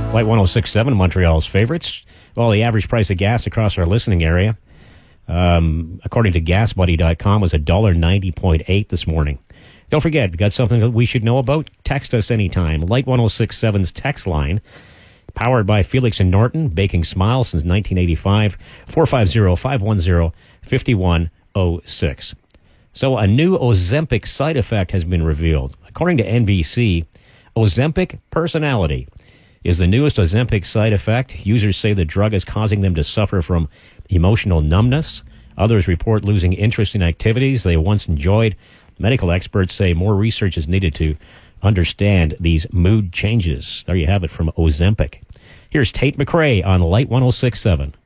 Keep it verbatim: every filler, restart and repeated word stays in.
Light one oh six point seven, Montreal's favorites. Well, the average price of gas across our listening area, um, according to gas buddy dot com, was one dollar ninety point eight this morning. Don't forget, if you got something that we should know about, text us anytime. Light one oh six point seven's text line, powered by Felix and Norton, baking smiles since nineteen eighty-five, four five zero, five one zero, five one zero six. So a new Ozempic side effect has been revealed. According to N B C, Ozempic personality is the newest Ozempic side effect. Users say the drug is causing them to suffer from emotional numbness. Others report losing interest in activities they once enjoyed. Medical experts say more research is needed to understand these mood changes. There you have it from Ozempic. Here's Tate McRae on Light one oh six point seven.